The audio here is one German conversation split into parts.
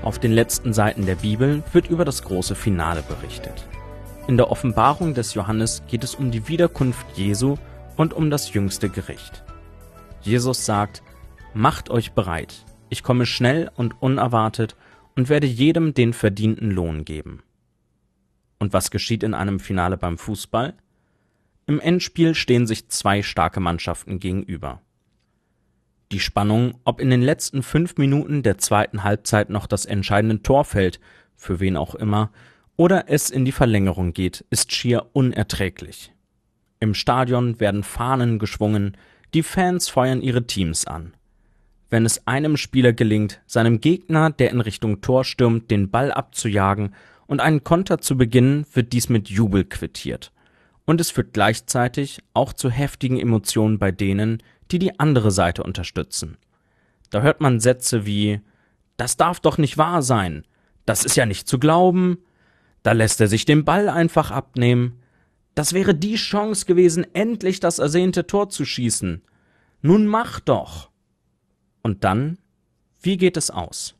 Auf den letzten Seiten der Bibel wird über das große Finale berichtet. In der Offenbarung des Johannes geht es um die Wiederkunft Jesu und um das jüngste Gericht. Jesus sagt: Macht euch bereit, ich komme schnell und unerwartet und werde jedem den verdienten Lohn geben. Und was geschieht in einem Finale beim Fußball? Im Endspiel stehen sich zwei starke Mannschaften gegenüber. Die Spannung, ob in den letzten 5 Minuten der zweiten Halbzeit noch das entscheidende Tor fällt, für wen auch immer, oder es in die Verlängerung geht, ist schier unerträglich. Im Stadion werden Fahnen geschwungen, die Fans feuern ihre Teams an. Wenn es einem Spieler gelingt, seinem Gegner, der in Richtung Tor stürmt, den Ball abzujagen und einen Konter zu beginnen, wird dies mit Jubel quittiert. Und es führt gleichzeitig auch zu heftigen Emotionen bei denen, die die andere Seite unterstützen. Da hört man Sätze wie: Das darf doch nicht wahr sein, das ist ja nicht zu glauben, da lässt er sich den Ball einfach abnehmen, das wäre die Chance gewesen, endlich das ersehnte Tor zu schießen. Nun mach doch! Und dann, wie geht es aus?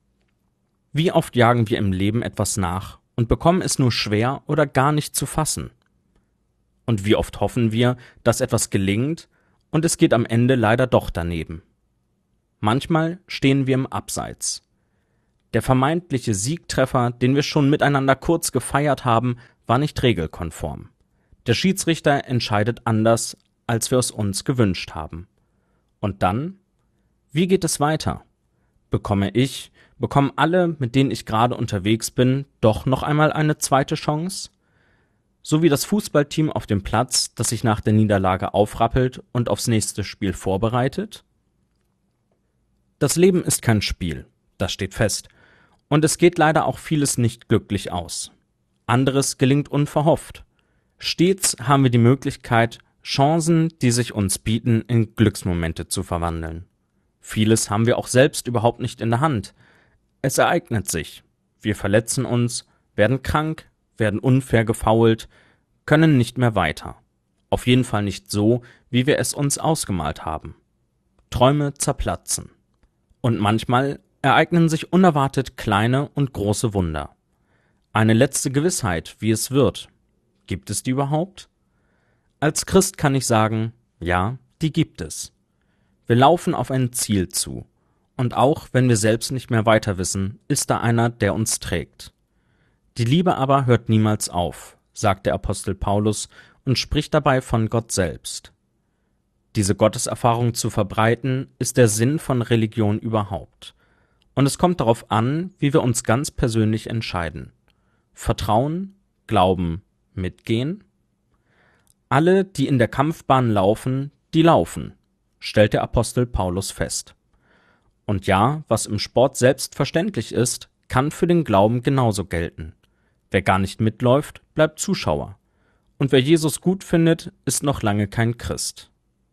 Wie oft jagen wir im Leben etwas nach und bekommen es nur schwer oder gar nicht zu fassen? Und wie oft hoffen wir, dass etwas gelingt, und es geht am Ende leider doch daneben. Manchmal stehen wir im Abseits. Der vermeintliche Siegtreffer, den wir schon miteinander kurz gefeiert haben, war nicht regelkonform. Der Schiedsrichter entscheidet anders, als wir es uns gewünscht haben. Und dann? Wie geht es weiter? Bekommen alle, mit denen ich gerade unterwegs bin, doch noch einmal eine zweite Chance? So wie das Fußballteam auf dem Platz, das sich nach der Niederlage aufrappelt und aufs nächste Spiel vorbereitet? Das Leben ist kein Spiel, das steht fest. Und es geht leider auch vieles nicht glücklich aus. Anderes gelingt unverhofft. Stets haben wir die Möglichkeit, Chancen, die sich uns bieten, in Glücksmomente zu verwandeln. Vieles haben wir auch selbst überhaupt nicht in der Hand. Es ereignet sich. Wir verletzen uns, werden krank, werden unfair gefoult, können nicht mehr weiter. Auf jeden Fall nicht so, wie wir es uns ausgemalt haben. Träume zerplatzen. Und manchmal ereignen sich unerwartet kleine und große Wunder. Eine letzte Gewissheit, wie es wird. Gibt es die überhaupt? Als Christ kann ich sagen, ja, die gibt es. Wir laufen auf ein Ziel zu. Und auch wenn wir selbst nicht mehr weiter wissen, ist da einer, der uns trägt. Die Liebe aber hört niemals auf, sagt der Apostel Paulus und spricht dabei von Gott selbst. Diese Gotteserfahrung zu verbreiten, ist der Sinn von Religion überhaupt. Und es kommt darauf an, wie wir uns ganz persönlich entscheiden. Vertrauen, Glauben, mitgehen? Alle, die in der Kampfbahn laufen, die laufen, stellt der Apostel Paulus fest. Und ja, was im Sport selbstverständlich ist, kann für den Glauben genauso gelten. Wer gar nicht mitläuft, bleibt Zuschauer. Und wer Jesus gut findet, ist noch lange kein Christ.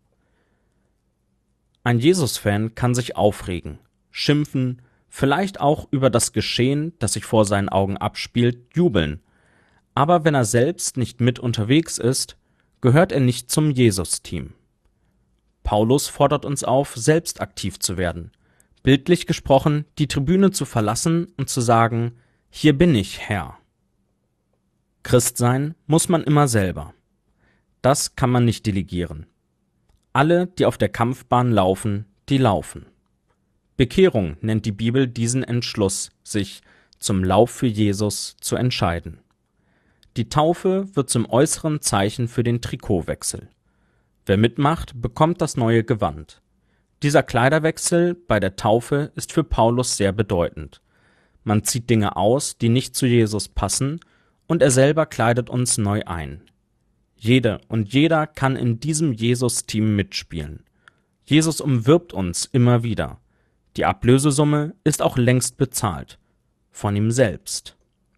Ein Jesus-Fan kann sich aufregen, schimpfen, vielleicht auch über das Geschehen, das sich vor seinen Augen abspielt, jubeln. Aber wenn er selbst nicht mit unterwegs ist, gehört er nicht zum Jesus-Team. Paulus fordert uns auf, selbst aktiv zu werden. Bildlich gesprochen, die Tribüne zu verlassen und zu sagen: Hier bin ich, Herr. Christ sein muss man immer selber. Das kann man nicht delegieren. Alle, die auf der Kampfbahn laufen, die laufen. Bekehrung nennt die Bibel diesen Entschluss, sich zum Lauf für Jesus zu entscheiden. Die Taufe wird zum äußeren Zeichen für den Trikotwechsel. Wer mitmacht, bekommt das neue Gewand. Dieser Kleiderwechsel bei der Taufe ist für Paulus sehr bedeutend. Man zieht Dinge aus, die nicht zu Jesus passen, und er selber kleidet uns neu ein. Jede und jeder kann in diesem Jesus-Team mitspielen. Jesus umwirbt uns immer wieder. Die Ablösesumme ist auch längst bezahlt. Von ihm selbst.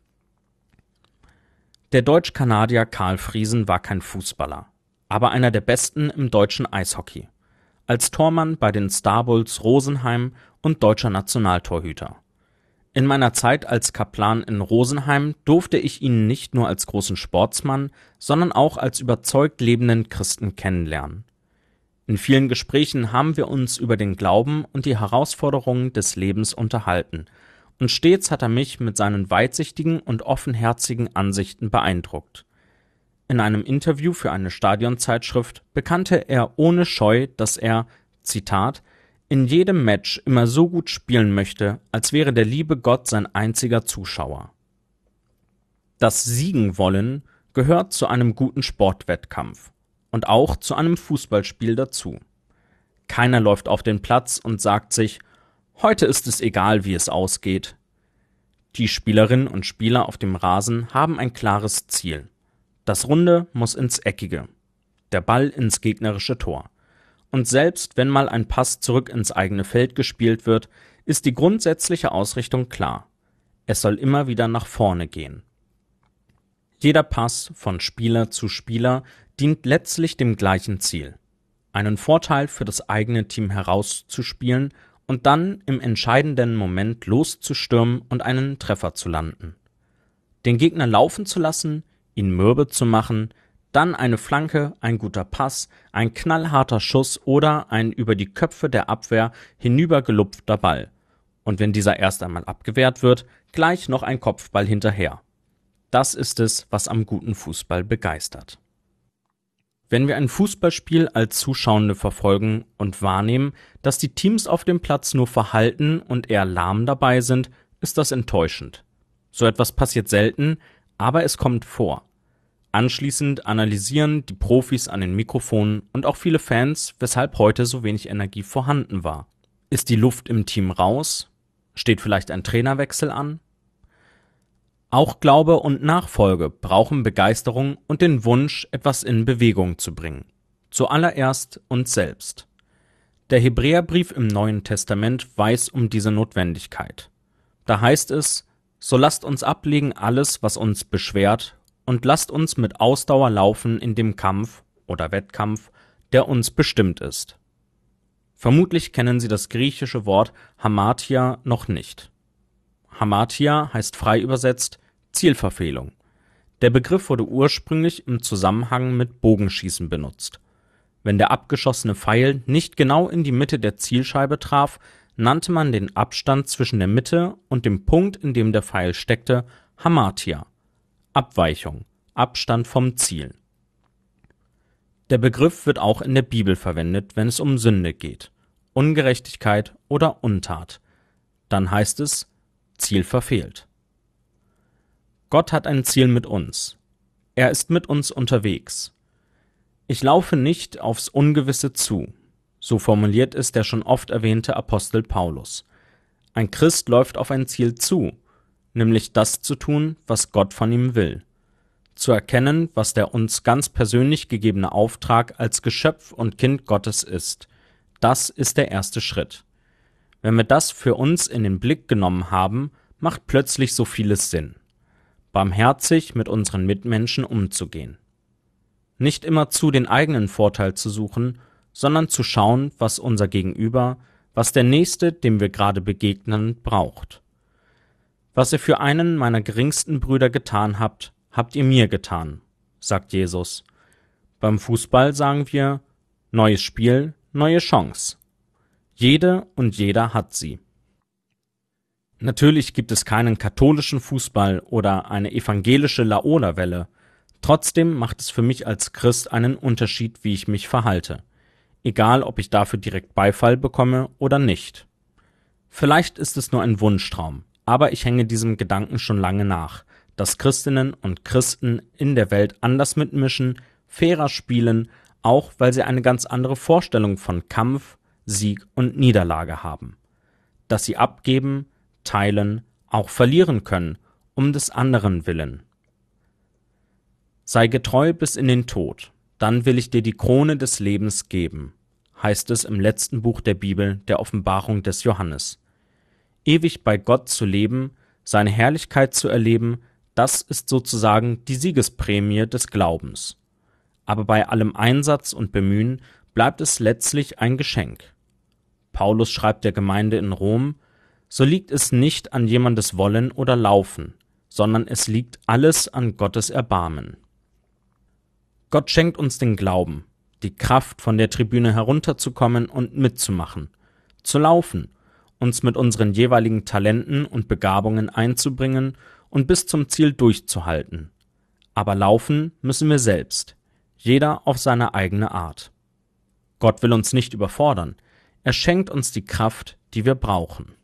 Der Deutsch-Kanadier Karl Friesen war kein Fußballer, aber einer der besten im deutschen Eishockey. Als Tormann bei den Starbulls Rosenheim und deutscher Nationaltorhüter. In meiner Zeit als Kaplan in Rosenheim durfte ich ihn nicht nur als großen Sportsmann, sondern auch als überzeugt lebenden Christen kennenlernen. In vielen Gesprächen haben wir uns über den Glauben und die Herausforderungen des Lebens unterhalten, und stets hat er mich mit seinen weitsichtigen und offenherzigen Ansichten beeindruckt. In einem Interview für eine Stadionzeitschrift bekannte er ohne Scheu, dass er, Zitat, in jedem Match immer so gut spielen möchte, als wäre der liebe Gott sein einziger Zuschauer. Das Siegen wollen gehört zu einem guten Sportwettkampf und auch zu einem Fußballspiel dazu. Keiner läuft auf den Platz und sagt sich, heute ist es egal, wie es ausgeht. Die Spielerinnen und Spieler auf dem Rasen haben ein klares Ziel. Das Runde muss ins Eckige, der Ball ins gegnerische Tor. Und selbst wenn mal ein Pass zurück ins eigene Feld gespielt wird, ist die grundsätzliche Ausrichtung klar. Es soll immer wieder nach vorne gehen. Jeder Pass von Spieler zu Spieler dient letztlich dem gleichen Ziel: einen Vorteil für das eigene Team herauszuspielen und dann im entscheidenden Moment loszustürmen und einen Treffer zu landen. Den Gegner laufen zu lassen, ihn mürbe zu machen, dann eine Flanke, ein guter Pass, ein knallharter Schuss oder ein über die Köpfe der Abwehr hinübergelupfter Ball. Und wenn dieser erst einmal abgewehrt wird, gleich noch ein Kopfball hinterher. Das ist es, was am guten Fußball begeistert. Wenn wir ein Fußballspiel als Zuschauende verfolgen und wahrnehmen, dass die Teams auf dem Platz nur verhalten und eher lahm dabei sind, ist das enttäuschend. So etwas passiert selten, aber es kommt vor. Anschließend analysieren die Profis an den Mikrofonen und auch viele Fans, weshalb heute so wenig Energie vorhanden war. Ist die Luft im Team raus? Steht vielleicht ein Trainerwechsel an? Auch Glaube und Nachfolge brauchen Begeisterung und den Wunsch, etwas in Bewegung zu bringen. Zuallererst uns selbst. Der Hebräerbrief im Neuen Testament weiß um diese Notwendigkeit. Da heißt es: So lasst uns ablegen alles, was uns beschwert, und lasst uns mit Ausdauer laufen in dem Kampf oder Wettkampf, der uns bestimmt ist. Vermutlich kennen Sie das griechische Wort Hamartia noch nicht. Hamartia heißt frei übersetzt Zielverfehlung. Der Begriff wurde ursprünglich im Zusammenhang mit Bogenschießen benutzt. Wenn der abgeschossene Pfeil nicht genau in die Mitte der Zielscheibe traf, nannte man den Abstand zwischen der Mitte und dem Punkt, in dem der Pfeil steckte, Hamartia. Abweichung, Abstand vom Ziel. Der Begriff wird auch in der Bibel verwendet, wenn es um Sünde geht, Ungerechtigkeit oder Untat. Dann heißt es: Ziel verfehlt. Gott hat ein Ziel mit uns. Er ist mit uns unterwegs. Ich laufe nicht aufs Ungewisse zu. So formuliert es der schon oft erwähnte Apostel Paulus. Ein Christ läuft auf ein Ziel zu, nämlich das zu tun, was Gott von ihm will. Zu erkennen, was der uns ganz persönlich gegebene Auftrag als Geschöpf und Kind Gottes ist. Das ist der erste Schritt. Wenn wir das für uns in den Blick genommen haben, macht plötzlich so vieles Sinn. Barmherzig mit unseren Mitmenschen umzugehen. Nicht immerzu den eigenen Vorteil zu suchen, sondern zu schauen, was unser Gegenüber, was der Nächste, dem wir gerade begegnen, braucht. Was ihr für einen meiner geringsten Brüder getan habt, habt ihr mir getan, sagt Jesus. Beim Fußball sagen wir: Neues Spiel, neue Chance. Jede und jeder hat sie. Natürlich gibt es keinen katholischen Fußball oder eine evangelische Laola-Welle. Trotzdem macht es für mich als Christ einen Unterschied, wie ich mich verhalte. Egal, ob ich dafür direkt Beifall bekomme oder nicht. Vielleicht ist es nur ein Wunschtraum, aber ich hänge diesem Gedanken schon lange nach, dass Christinnen und Christen in der Welt anders mitmischen, fairer spielen, auch weil sie eine ganz andere Vorstellung von Kampf, Sieg und Niederlage haben. Dass sie abgeben, teilen, auch verlieren können, um des anderen willen. Sei getreu bis in den Tod, dann will ich dir die Krone des Lebens geben, heißt es im letzten Buch der Bibel, der Offenbarung des Johannes. Ewig bei Gott zu leben, seine Herrlichkeit zu erleben, das ist sozusagen die Siegesprämie des Glaubens. Aber bei allem Einsatz und Bemühen bleibt es letztlich ein Geschenk. Paulus schreibt der Gemeinde in Rom: So liegt es nicht an jemandes Wollen oder Laufen, sondern es liegt alles an Gottes Erbarmen. Gott schenkt uns den Glauben, die Kraft, von der Tribüne herunterzukommen und mitzumachen, zu laufen uns mit unseren jeweiligen Talenten und Begabungen einzubringen und bis zum Ziel durchzuhalten. Aber laufen müssen wir selbst, jeder auf seine eigene Art. Gott will uns nicht überfordern, er schenkt uns die Kraft, die wir brauchen.